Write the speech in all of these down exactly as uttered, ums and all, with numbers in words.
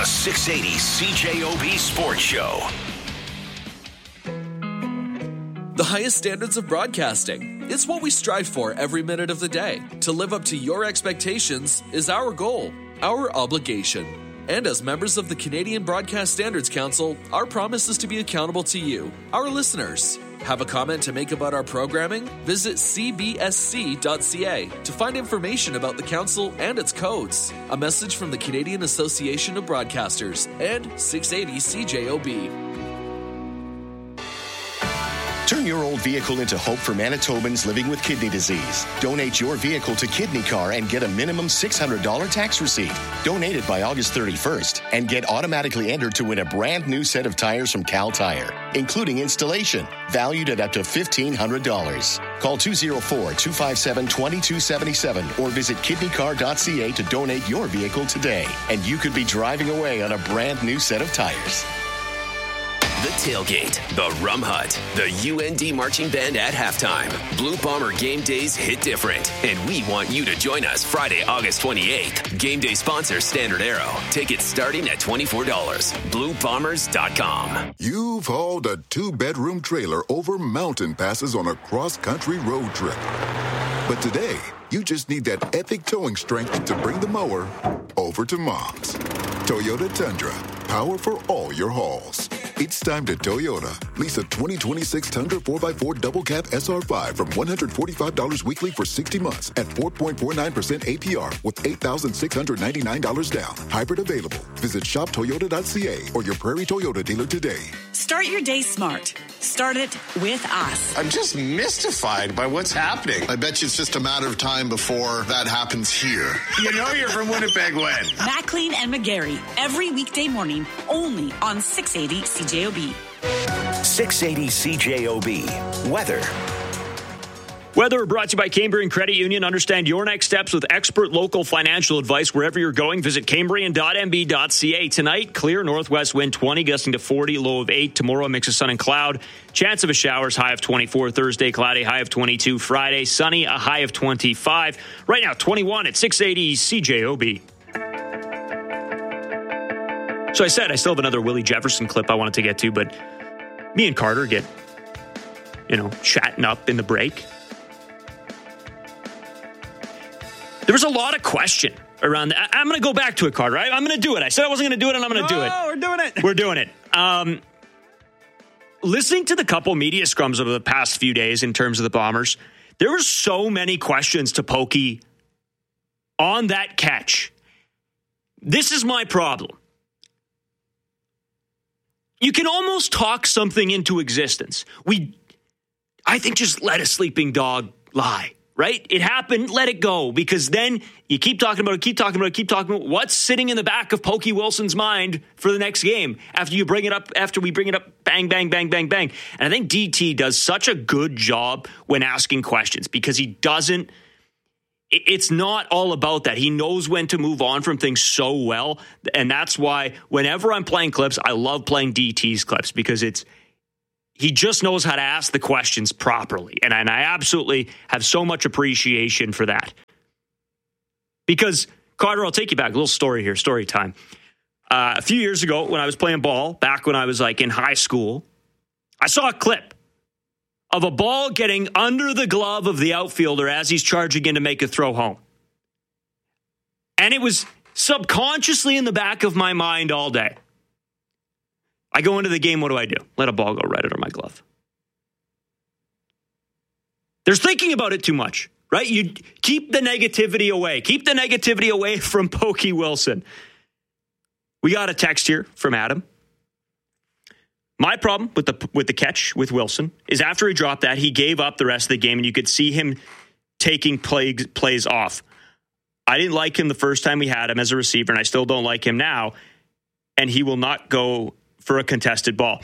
The six eighty C J O B Sports Show. The highest standards of broadcasting. It's what we strive for every minute of the day. To live up to your expectations is our goal, our obligation. And as members of the Canadian Broadcast Standards Council, our promise is to be accountable to you, our listeners. Have a comment to make about our programming? Visit c b s c dot c a to find information about the council and its codes. A message from the Canadian Association of Broadcasters and six eighty C J O B. Turn your old vehicle into hope for Manitobans living with kidney disease. Donate your vehicle to Kidney Car and get a minimum six hundred dollars tax receipt. Donate it by August thirty-first and get automatically entered to win a brand new set of tires from Cal Tire, including installation, valued at up to fifteen hundred dollars. Call two oh four, two five seven, two two seven seven or visit kidney car dot c a to donate your vehicle today. And you could be driving away on a brand new set of tires. The Tailgate, the Rum Hut, the U N D Marching Band at halftime. Blue Bomber game days hit different, and we want you to join us Friday, August twenty-eighth. Game day sponsor Standard Arrow. Tickets starting at twenty-four dollars. blue bombers dot com. You've hauled a two-bedroom trailer over mountain passes on a cross-country road trip. But today, you just need that epic towing strength to bring the mower over to Mom's. Toyota Tundra, power for all your hauls. It's time to Toyota. Lease a twenty twenty-six Tundra four by four Double Cab S R five from one hundred forty-five dollars weekly for sixty months at four point four nine percent A P R with eight thousand six hundred ninety-nine dollars down. Hybrid available. Visit shop toyota dot c a or your Prairie Toyota dealer today. Start your day smart. Start it with us. I'm just mystified by what's happening. I bet you it's just a matter of time before that happens here. You know you're from Winnipeg when. McLean and McGarry, every weekday morning, only on six eighty C J O B. six eighty C J O B. Weather. Weather brought to you by Cambrian Credit Union. Understand your next steps with expert local financial advice wherever you're going. Visit cambrian dot m b dot c a. Tonight, clear northwest wind twenty, gusting to forty, low of eight. Tomorrow, mix of sun and cloud. Chance of a showers, high of twenty-four. Thursday, cloudy, high of twenty-two. Friday, sunny, a high of twenty-five. Right now, twenty-one at six eighty C J O B. So I said I still have another Willie Jefferson clip I wanted to get to, but me and Carter get, you know, chatting up in the break. There was a lot of question around that. I'm going to go back to it, Carter. I, I'm going to do it. I said I wasn't going to do it, and I'm going to do it. Oh, we're doing it. We're doing it. Um, listening to the couple media scrums over the past few days in terms of the Bombers, there were so many questions to Pokey on that catch. This is my problem. You can almost talk something into existence. We, I think, just let a sleeping dog lie. Right? It happened. Let it go. Because then you keep talking about it, keep talking about it, keep talking about it. What's sitting in the back of Pokey Wilson's mind for the next game after you bring it up, after we bring it up, bang, bang, bang, bang, bang. And I think D T does such a good job when asking questions because he doesn't, it's not all about that. He knows when to move on from things so well. And that's why whenever I'm playing clips, I love playing D T's clips because it's, he just knows how to ask the questions properly. And, and I absolutely have so much appreciation for that. Because, Carter, I'll take you back. A little story here, story time. Uh, a few years ago when I was playing ball, back when I was like in high school, I saw a clip of a ball getting under the glove of the outfielder as he's charging in to make a throw home. And it was subconsciously in the back of my mind all day. I go into the game, what do I do? Let a ball go right under my glove. There's thinking about it too much, right? You keep the negativity away. Keep the negativity away from Pokey Wilson. We got a text here from Adam. My problem with the with the catch with Wilson is after he dropped that, he gave up the rest of the game, and you could see him taking play, plays off. I didn't like him the first time we had him as a receiver, and I still don't like him now, and he will not go for a contested ball.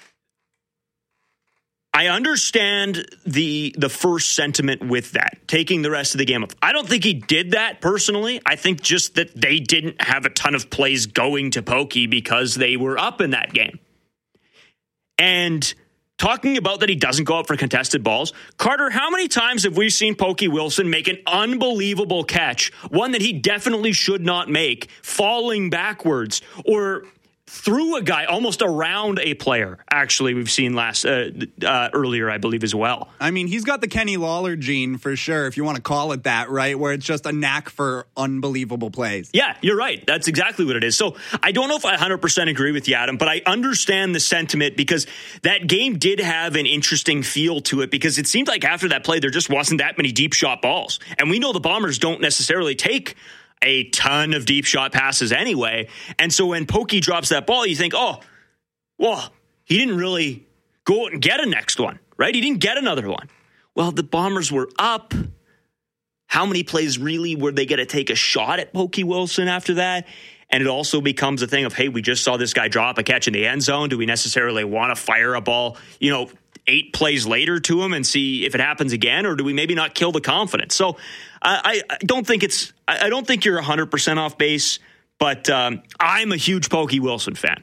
I understand the the first sentiment with that, taking the rest of the game off. I don't think he did that personally. I think just that they didn't have a ton of plays going to Pokey because they were up in that game. And talking about that he doesn't go out for contested balls. Carter, how many times have we seen Pokey Wilson make an unbelievable catch, one that he definitely should not make, falling backwards, or through a guy almost around a player? Actually, we've seen last uh, uh, earlier, I believe, as well. I mean, he's got the Kenny Lawler gene for sure, if you want to call it that, right? Where it's just a knack for unbelievable plays. Yeah, you're right. That's exactly what it is. So I don't know if I one hundred percent agree with you, Adam, but I understand the sentiment because that game did have an interesting feel to it, because it seemed like after that play, there just wasn't that many deep shot balls. And we know the Bombers don't necessarily take a ton of deep shot passes anyway. And so when Pokey drops that ball, you think, oh, well, he didn't really go out and get a next one, right? He didn't get another one. Well, the Bombers were up. How many plays really were they going to take a shot at Pokey Wilson after that? And it also becomes a thing of, hey, we just saw this guy drop a catch in the end zone. Do we necessarily want to fire a ball, you know, eight plays later to him and see if it happens again? Or do we maybe not kill the confidence? So I, I don't think it's, I don't think you're one hundred percent off base, but um, I'm a huge Pokey Wilson fan.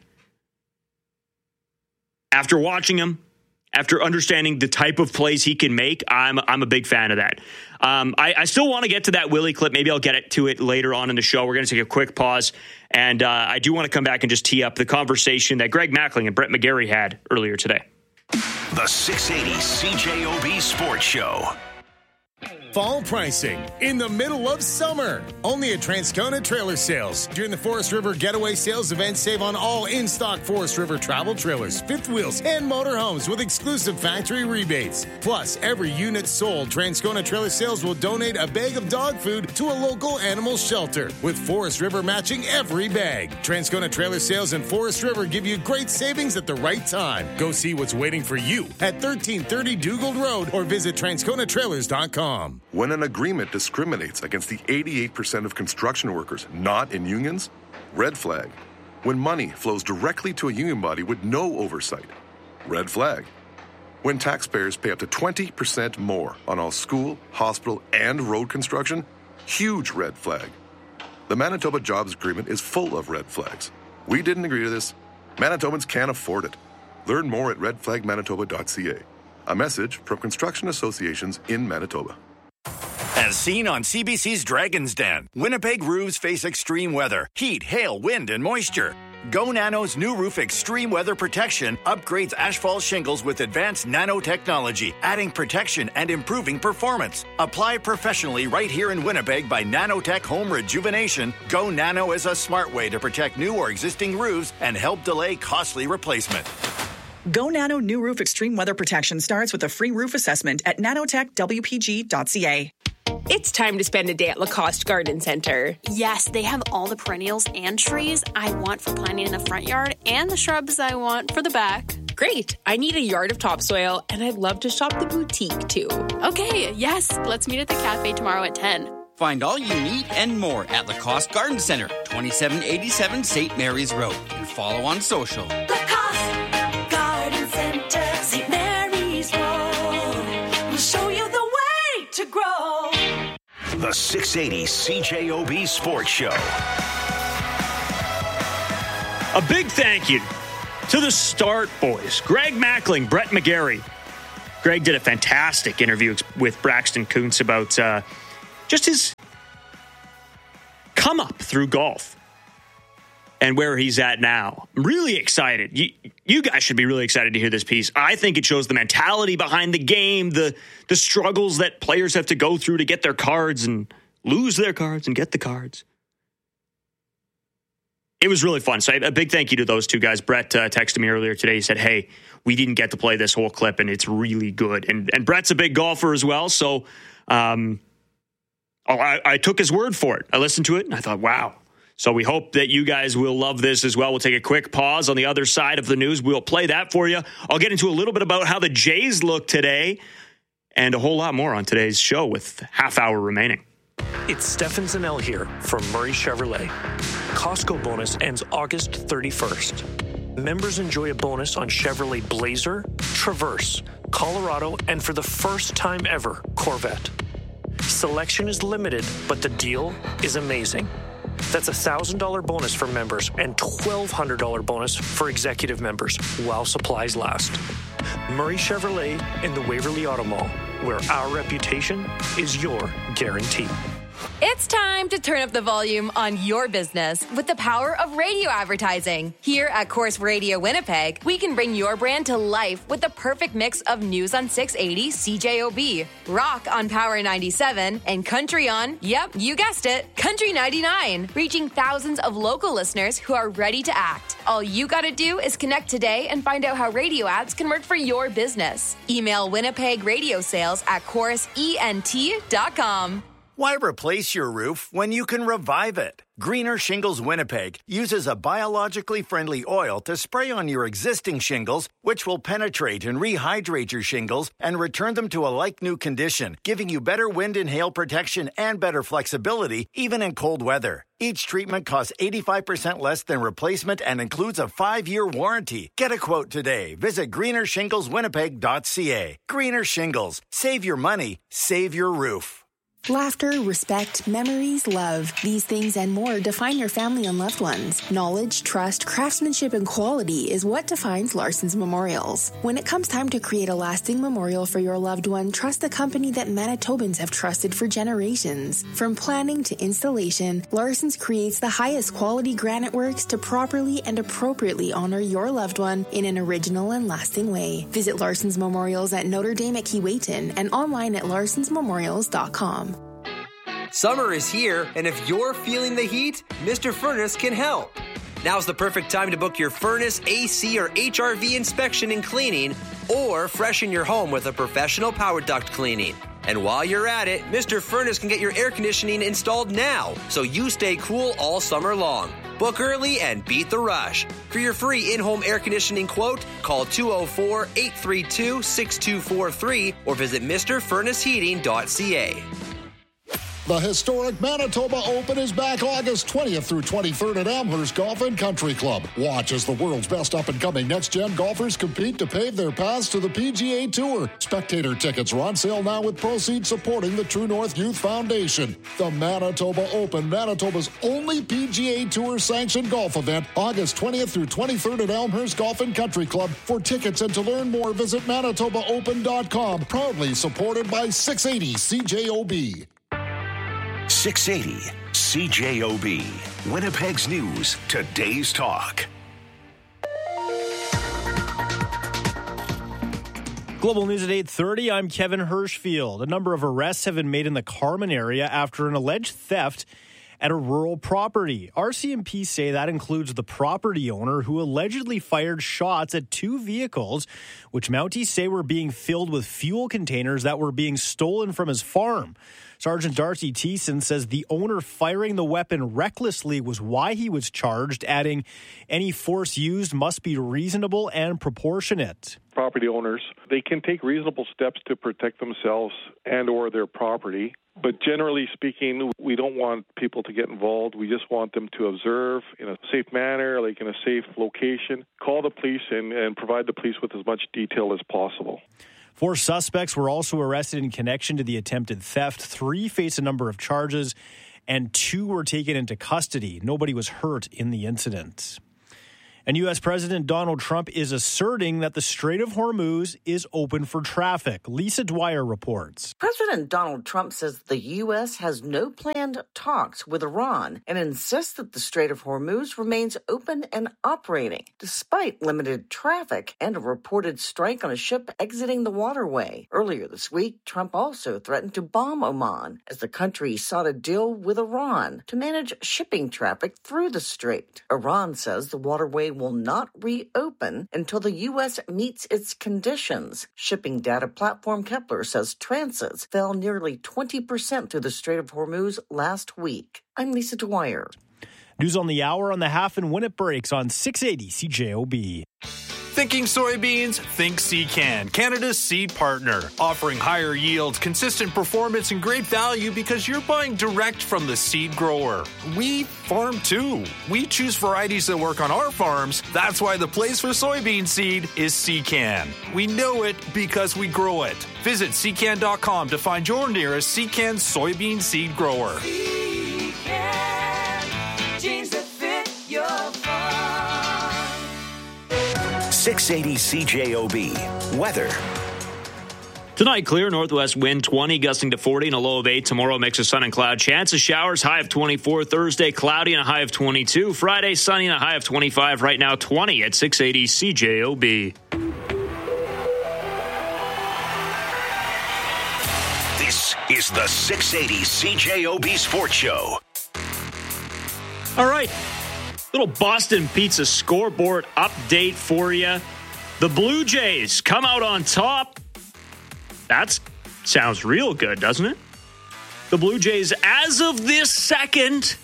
After watching him, after understanding the type of plays he can make, I'm I'm a big fan of that. Um, I, I still want to get to that Willie clip. Maybe I'll get it to it later on in the show. We're going to take a quick pause, and uh, I do want to come back and just tee up the conversation that Greg Mackling and Brett McGarry had earlier today. The six eighty C J O B Sports Show. Fall pricing in the middle of summer. Only at Transcona Trailer Sales. During the Forest River Getaway Sales event, save on all in-stock Forest River travel trailers, fifth wheels, and motorhomes with exclusive factory rebates. Plus, every unit sold, Transcona Trailer Sales will donate a bag of dog food to a local animal shelter, with Forest River matching every bag. Transcona Trailer Sales and Forest River give you great savings at the right time. Go see what's waiting for you at thirteen thirty Dugald Road or visit transcona trailers dot com. When an agreement discriminates against the eighty-eight percent of construction workers not in unions, red flag. When money flows directly to a union body with no oversight, red flag. When taxpayers pay up to twenty percent more on all school, hospital, and road construction, huge red flag. The Manitoba Jobs Agreement is full of red flags. We didn't agree to this. Manitobans can't afford it. Learn more at red flag manitoba dot c a. A message from construction associations in Manitoba. As seen on C B C's Dragon's Den, Winnipeg roofs face extreme weather, heat, hail, wind, and moisture. Go Nano's new roof extreme weather protection upgrades asphalt shingles with advanced nanotechnology, adding protection and improving performance. Apply professionally right here in Winnipeg by Nanotech Home Rejuvenation. Go Nano is a smart way to protect new or existing roofs and help delay costly replacement. Go Nano New Roof Extreme Weather Protection starts with a free roof assessment at nanotech w p g dot c a. It's time to spend a day at Lacoste Garden Center. Yes, they have all the perennials and trees I want for planting in the front yard and the shrubs I want for the back. Great. I need a yard of topsoil, and I'd love to shop the boutique, too. Okay, yes. Let's meet at the cafe tomorrow at ten. Find all you need and more at Lacoste Garden Center, twenty-seven eighty-seven Saint Mary's Road. And follow on social. Lacoste Garden Center, Saint Mary's Road. We'll show you the way to grow. The six eighty C J O B Sports Show. A big thank you to the Start Boys, Greg Mackling, Brett McGarry. Greg did a fantastic interview with Braxton Kuntz about uh, just his come up through golf and where he's at now. I'm really excited. You, you guys should be really excited to hear this piece. I think it shows the mentality behind the game, the the struggles that players have to go through to get their cards and lose their cards and get the cards. It was really fun. So a big thank you to those two guys. Brett uh, texted me earlier today. He said, hey, we didn't get to play this whole clip, and it's really good. And and Brett's a big golfer as well, so um, oh, I, I took his word for it. I listened to it, and I thought, wow. So we hope that you guys will love this as well. We'll take a quick pause on the other side of the news. We'll play that for you. I'll get into a little bit about how the Jays look today and a whole lot more on today's show with half hour remaining. It's Stefan Zanel here from Murray Chevrolet. Costco bonus ends August thirty-first. Members enjoy a bonus on Chevrolet Blazer, Traverse, Colorado, and for the first time ever, Corvette. Selection is limited, but the deal is amazing. That's a one thousand dollars bonus for members and twelve hundred dollars bonus for executive members while supplies last. Murray Chevrolet and the Waverly Auto Mall, where our reputation is your guarantee. It's time to turn up the volume on your business with the power of radio advertising. Here at Corus Radio Winnipeg, we can bring your brand to life with the perfect mix of news on six eighty C J O B, rock on Power ninety-seven, and country on, yep, you guessed it, Country ninety-nine, reaching thousands of local listeners who are ready to act. All you gotta do is connect today and find out how radio ads can work for your business. Email Winnipeg Radio Sales at corus ent dot com. Why replace your roof when you can revive it? Greener Shingles Winnipeg uses a biologically friendly oil to spray on your existing shingles, which will penetrate and rehydrate your shingles and return them to a like-new condition, giving you better wind and hail protection and better flexibility, even in cold weather. Each treatment costs eighty-five percent less than replacement and includes a five-year warranty. Get a quote today. Visit greener shingles winnipeg dot c a. Greener Shingles. Save your money. Save your roof. Laughter, respect, memories, love. These things and more define your family and loved ones. Knowledge, trust, craftsmanship, and quality is what defines Larson's Memorials. When it comes time to create a lasting memorial for your loved one, trust the company that Manitobans have trusted for generations. From planning to installation, Larson's creates the highest quality granite works to properly and appropriately honor your loved one in an original and lasting way. Visit Larson's Memorials at Notre Dame at Keewatin and online at larsons memorials dot com. Summer is here, and if you're feeling the heat, Mister Furnace can help. Now's the perfect time to book your furnace, A C, or H R V inspection and cleaning, or freshen your home with a professional power duct cleaning. And while you're at it, Mister Furnace can get your air conditioning installed now, so you stay cool all summer long. Book early and beat the rush. For your free in-home air conditioning quote, call two oh four, eight three two, six two four three or visit mister furnace heating dot c a. The historic Manitoba Open is back August twentieth through twenty-third at Amherst Golf and Country Club. Watch as the world's best up-and-coming next-gen golfers compete to pave their paths to the P G A Tour. Spectator tickets are on sale now with proceeds supporting the True North Youth Foundation. The Manitoba Open, Manitoba's only P G A Tour sanctioned golf event, August twentieth through twenty-third at Elmhurst Golf and Country Club. For tickets and to learn more, visit manitoba open dot com. Proudly supported by six eighty C J O B. six eighty C J O B, Winnipeg's News, today's talk. Global News at eight thirty, I'm Kevin Hirschfield. A number of arrests have been made in the Carman area after an alleged theft at a rural property. R C M P say that includes the property owner who allegedly fired shots at two vehicles, which Mounties say were being filled with fuel containers that were being stolen from his farm. Sergeant Darcy Thiessen says the owner firing the weapon recklessly was why he was charged, adding any force used must be reasonable and proportionate. Property owners, they can take reasonable steps to protect themselves and or their property. But generally speaking, we don't want people to get involved. We just want them to observe in a safe manner, like in a safe location, call the police and, and provide the police with as much detail as possible. Four suspects were also arrested in connection to the attempted theft. Three face a number of charges, and two were taken into custody. Nobody was hurt in the incident. And U S President Donald Trump is asserting that the Strait of Hormuz is open for traffic. Lisa Dwyer reports. President Donald Trump says the U S has no planned talks with Iran and insists that the Strait of Hormuz remains open and operating, despite limited traffic and a reported strike on a ship exiting the waterway. Earlier this week, Trump also threatened to bomb Oman as the country sought a deal with Iran to manage shipping traffic through the strait. Iran says the waterway will not reopen until the U S meets its conditions. Shipping data platform Kepler says transits fell nearly twenty percent through the Strait of Hormuz last week. I'm Lisa Dwyer. News on the hour on the half and when it breaks on six eighty C J O B. Thinking soybeans? Think Secan, Canada's seed partner. Offering higher yields, consistent performance, and great value because you're buying direct from the seed grower. We farm too. We choose varieties that work on our farms. That's why the place for soybean seed is Secan. We know it because we grow it. Visit secan dot com to find your nearest Secan soybean seed grower. Secan, genes that fit your farm. six eighty C J O B. Weather. Tonight, clear northwest wind twenty, gusting to forty, and a low of eight. Tomorrow, mix of sun and cloud. Chance of showers, high of twenty-four. Thursday, cloudy and a high of twenty-two. Friday, sunny and a high of twenty-five. Right now, twenty at six eighty C J O B. This is the six eighty C J O B Sports Show. All right. Little Boston Pizza scoreboard update for you. The Blue Jays come out on top. That sounds real good, doesn't it? The Blue Jays, as of this second,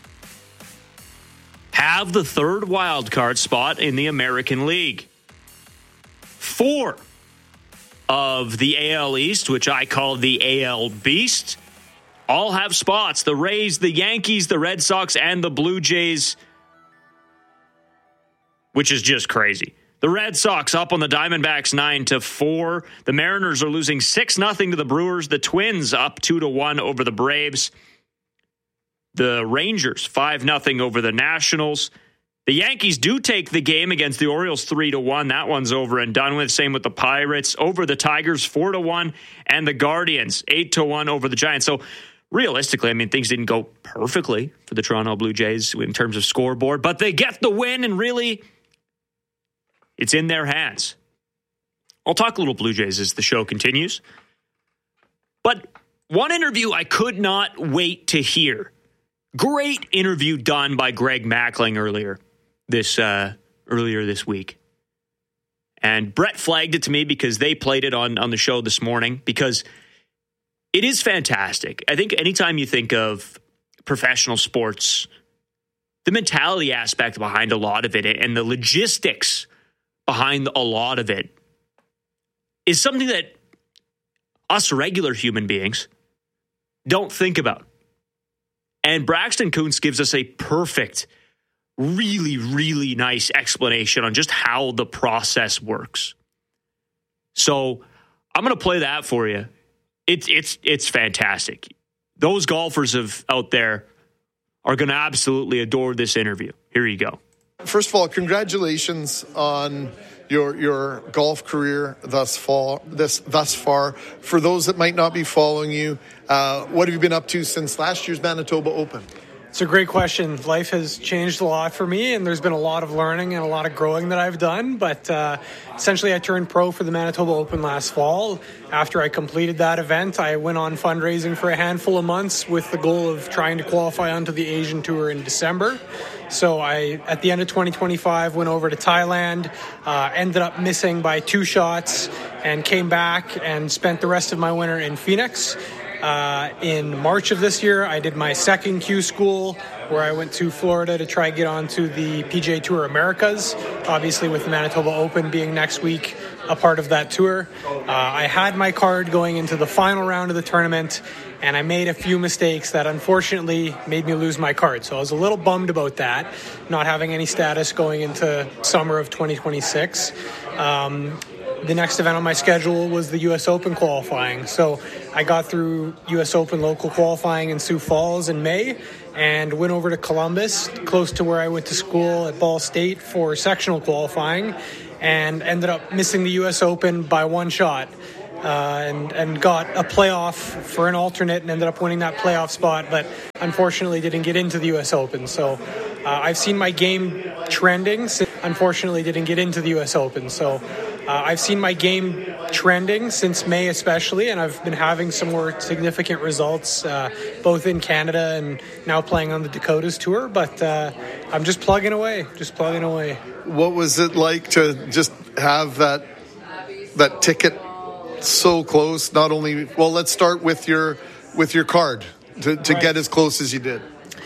have the third wild card spot in the American League. Four of the A L East, which I call the A L Beast, all have spots. The Rays, the Yankees, the Red Sox, and the Blue Jays, which is just crazy. The Red Sox up on the Diamondbacks nine to four. The Mariners are losing six nothing to the Brewers. The Twins up two to one over the Braves. The Rangers five nothing over the Nationals. The Yankees do take the game against the Orioles three to one. That one's over and done with. Same with the Pirates over the Tigers four to one, and the Guardians eight to one over the Giants. So realistically, I mean, things didn't go perfectly for the Toronto Blue Jays in terms of scoreboard, but they get the win, and really, it's in their hands. I'll talk a little Blue Jays as the show continues. But one interview I could not wait to hear. Great interview done by Greg Mackling earlier this uh, earlier this week. And Brett flagged it to me because they played it on, on the show this morning, because it is fantastic. I think anytime you think of professional sports, the mentality aspect behind a lot of it and the logistics behind a lot of it is something that us regular human beings don't think about. And Braxton Kuntz gives us a perfect, really, really nice explanation on just how the process works. So I'm going to play that for you. It's it's it's fantastic. Those golfers of out there are going to absolutely adore this interview. Here you go. First of all, congratulations on your your golf career thus far. This thus far. For those that might not be following you, uh, what have you been up to since last year's Manitoba Open? It's a great question. Life has changed a lot for me, and there's been a lot of learning and a lot of growing that I've done. But uh, essentially, I turned pro for the Manitoba Open last fall. After I completed that event, I went on fundraising for a handful of months with the goal of trying to qualify onto the Asian Tour in December. So I, at the end of twenty twenty-five, went over to Thailand, uh, ended up missing by two shots, and came back and spent the rest of my winter in Phoenix. Uh, in March of this year, I did my second Q school, where I went to Florida to try to get onto the P G A Tour Americas, obviously with the Manitoba Open being next week a part of that tour. Uh, I had my card going into the final round of the tournament, and I made a few mistakes that unfortunately made me lose my card. So I was a little bummed about that, not having any status going into summer of twenty twenty-six. Um, The next event on my schedule was the U S Open qualifying. So I got through U S Open local qualifying in Sioux Falls in May and went over to Columbus, close to where I went to school at Ball State, for sectional qualifying, and ended up missing the U S Open by one shot. Uh, and, and got a playoff for an alternate and ended up winning that playoff spot, but unfortunately didn't get into the U S Open. So uh, I've seen my game trending. Unfortunately didn't get into the U S Open. So uh, I've seen my game trending since May especially, and I've been having some more significant results uh, both in Canada and now playing on the Dakotas Tour. But uh, I'm just plugging away, just plugging away. What was it like to just have that that ticket so close? Not only, well, let's start with your with your card to, to right. get as close as you did.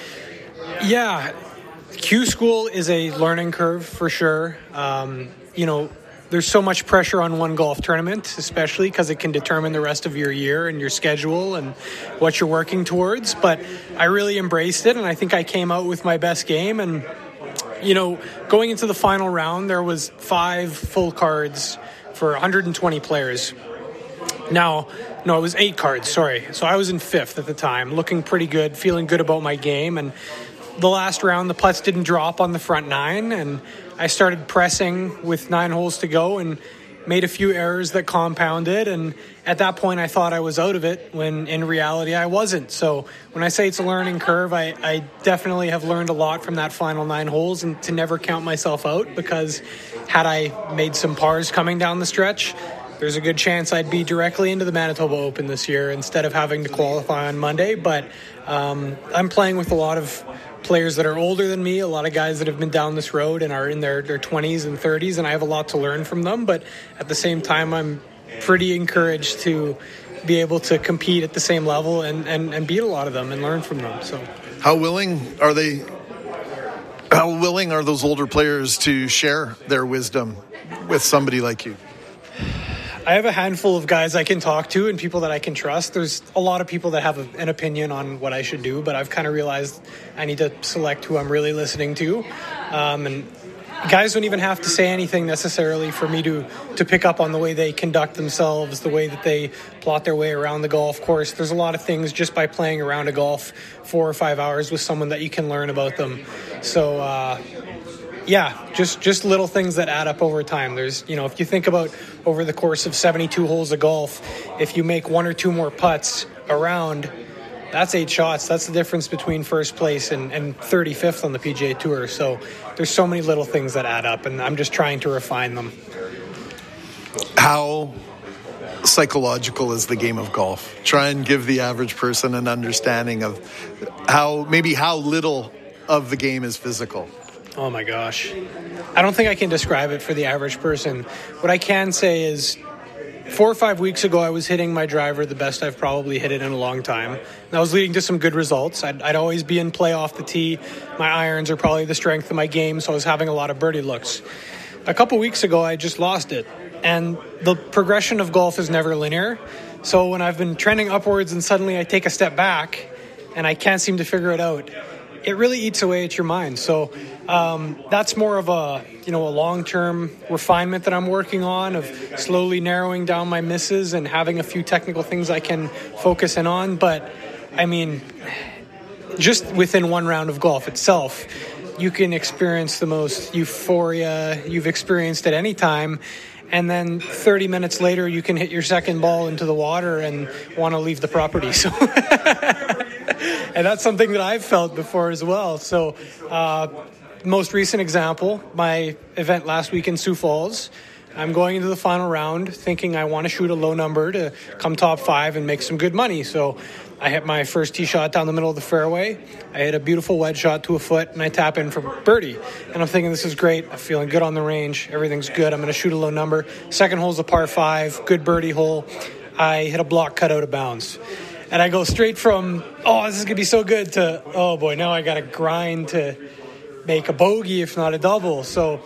Yeah, Q school is a learning curve for sure. Um, you know, there's so much pressure on one golf tournament, especially because it can determine the rest of your year and your schedule and what you're working towards. But I really embraced it, and I think I came out with my best game. And you know, going into the final round, there was five full cards for one hundred twenty players. Now, no, it was eight cards, sorry. So I was in fifth at the time, looking pretty good, feeling good about my game. And the last round, the putts didn't drop on the front nine, and I started pressing with nine holes to go and made a few errors that compounded. And at that point, I thought I was out of it, when in reality, I wasn't. So when I say it's a learning curve, I, I definitely have learned a lot from that final nine holes, and to never count myself out, because had I made some pars coming down the stretch, there's a good chance I'd be directly into the Manitoba Open this year instead of having to qualify on Monday. But um, I'm playing with a lot of players that are older than me, a lot of guys that have been down this road and are in their, their twenties and thirties, and I have a lot to learn from them. But at the same time, I'm pretty encouraged to be able to compete at the same level and, and, and beat a lot of them and learn from them. So, how willing are they? How willing are those older players to share their wisdom with somebody like you? I have a handful of guys I can talk to and people that I can trust. There's a lot of people that have a, an opinion on what I should do, but I've kind of realized I need to select who I'm really listening to. Um, and guys don't even have to say anything necessarily for me to, to pick up on the way they conduct themselves, the way that they plot their way around the golf course. There's a lot of things just by playing around a golf four or five hours with someone that you can learn about them. So, uh, Yeah, just just little things that add up over time. There's, you know, if you think about over the course of seventy-two holes of golf, if you make one or two more putts around, that's eight shots. That's the difference between first place and, and thirty-fifth on the P G A Tour. So there's so many little things that add up, and I'm just trying to refine them. How psychological is the game of golf? Try and give the average person an understanding of how, maybe how little of the game is physical. Oh my gosh. I don't think I can describe it for the average person. What I can say is four or five weeks ago, I was hitting my driver the best I've probably hit it in a long time. And that was leading to some good results. I'd, I'd always be in play off the tee. My irons are probably the strength of my game, so I was having a lot of birdie looks. A couple weeks ago, I just lost it. And the progression of golf is never linear. So when I've been trending upwards and suddenly I take a step back and I can't seem to figure it out, it really eats away at your mind. So um, that's more of a, you know, a long-term refinement that I'm working on, of slowly narrowing down my misses and having a few technical things I can focus in on. But I mean, just within one round of golf itself, you can experience the most euphoria you've experienced at any time. And then thirty minutes later, you can hit your second ball into the water and want to leave the property. So, and that's something that I've felt before as well. So, uh, most recent example, my event last week in Sioux Falls. I'm going into the final round thinking I want to shoot a low number to come top five and make some good money. So I hit my first tee shot down the middle of the fairway. I hit a beautiful wedge shot to a foot, and I tap in for birdie. And I'm thinking, this is great. I'm feeling good on the range. Everything's good. I'm going to shoot a low number. Second hole's a par five, good birdie hole. I hit a block cut out of bounds. And I go straight from, oh, this is going to be so good, to, oh boy, now I got to grind to make a bogey, if not a double. So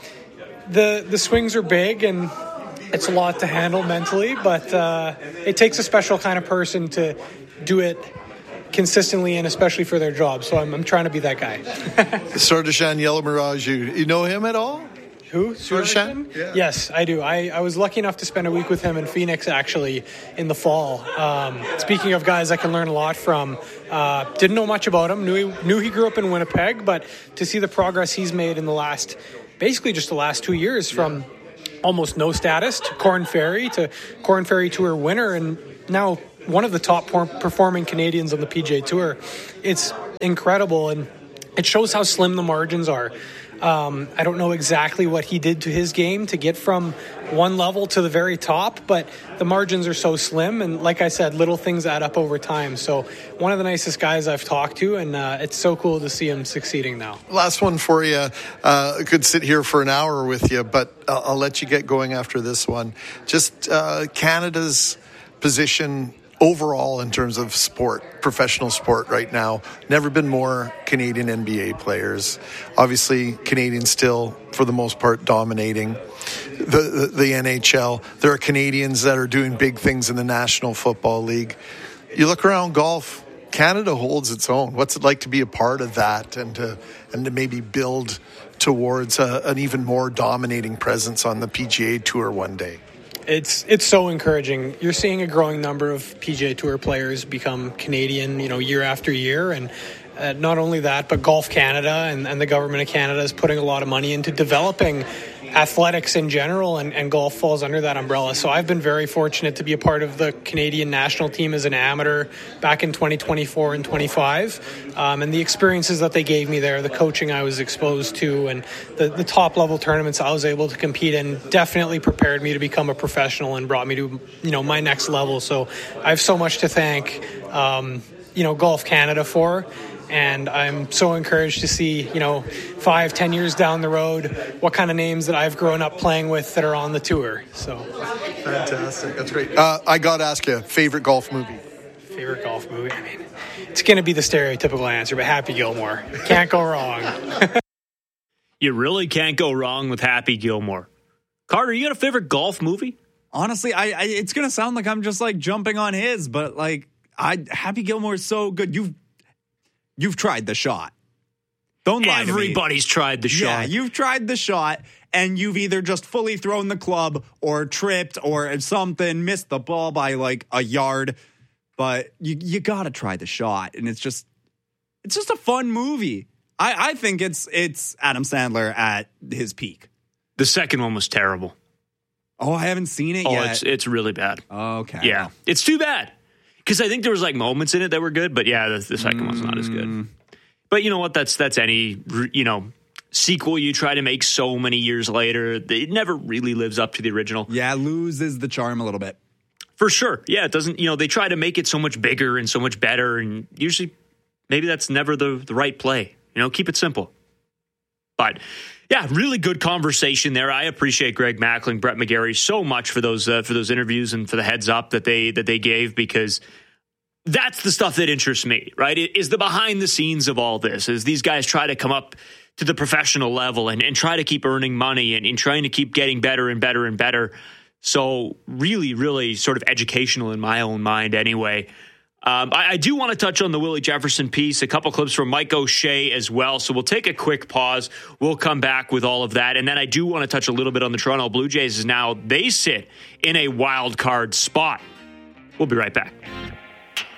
the the swings are big, and it's a lot to handle mentally, but uh, it takes a special kind of person to do it consistently, and especially for their job. So I'm, I'm trying to be that guy. Sardashan Yellow Mirage, you, you know him at all? Who? Sardashan? Yeah. Yes, I do. I, I was lucky enough to spend a week with him in Phoenix, actually, in the fall. Um, speaking of guys I can learn a lot from, uh, didn't know much about him. Knew he, knew he grew up in Winnipeg, but to see the progress he's made in the last, basically just the last two years, from almost no status to Corn Ferry to Corn Ferry Tour winner, and now one of the top performing Canadians on the P G A Tour. It's incredible, and it shows how slim the margins are. Um, I don't know exactly what he did to his game to get from one level to the very top, but the margins are so slim, and like I said, little things add up over time. So one of the nicest guys I've talked to, and uh, it's so cool to see him succeeding now. Last one for you. Uh, I could sit here for an hour with you, but I'll, I'll let you get going after this one. Just uh, Canada's position overall in terms of sport, professional sport right now. Never been more Canadian N B A players. Obviously, Canadians still, for the most part, dominating the, the, the N H L. There are Canadians that are doing big things in the National Football League. You look around golf, Canada holds its own. What's it like to be a part of that, and to and to maybe build towards a, an even more dominating presence on the P G A Tour one day? It's it's so encouraging. You're seeing a growing number of P G A Tour players become Canadian, you know, year after year, and uh, not only that, but Golf Canada and, and the government of Canada is putting a lot of money into developing athletics in general, and, and golf falls under that umbrella. So I've been very fortunate to be a part of the Canadian national team as an amateur back in twenty twenty-four and twenty-five. Um, and the experiences that they gave me there, the coaching I was exposed to, and the, the top level tournaments I was able to compete in definitely prepared me to become a professional and brought me to, you know, my next level. So I have so much to thank, um, you know, Golf Canada for. And I'm so encouraged to see, you know, five, ten years down the road, what kind of names that I've grown up playing with that are on the tour. So fantastic. That's great. Uh, I got to ask you, favorite golf movie? Favorite golf movie? I mean, it's going to be the stereotypical answer, but Happy Gilmore. Can't go wrong. You really can't go wrong with Happy Gilmore. Carter, you got a favorite golf movie? Honestly, I, I it's going to sound like I'm just like jumping on his, but like I Happy Gilmore is so good. You've You've tried the shot. Don't lie to me. Everybody's tried the shot. Yeah, you've tried the shot, and you've either just fully thrown the club or tripped or something, missed the ball by like a yard. But you you got to try the shot, and it's just it's just a fun movie. I, I think it's it's Adam Sandler at his peak. The second one was terrible. Oh, I haven't seen it oh, yet. Oh, it's it's really bad. Okay. Yeah, it's too bad. Because I think there was like moments in it that were good, but yeah, the, the second mm. one's not as good. But you know what? That's that's any you know sequel you try to make so many years later. It never really lives up to the original. Yeah, loses the charm a little bit. For sure. Yeah, it doesn't. You know, they try to make it so much bigger and so much better, and usually maybe that's never the the right play. You know, keep it simple. But yeah, really good conversation there. I appreciate Greg Mackling, Brett McGarry so much for those uh, for those interviews and for the heads up that they that they gave, because that's the stuff that interests me, right? It is the behind the scenes of all this, as these guys try to come up to the professional level and, and try to keep earning money and, and trying to keep getting better and better and better. So really, really sort of educational in my own mind anyway. Um, I, I do want to touch on the Willie Jefferson piece, a couple clips from Mike O'Shea as well. So we'll take a quick pause. We'll come back with all of that. And then I do want to touch a little bit on the Toronto Blue Jays, as now they sit in a wild card spot. We'll be right back.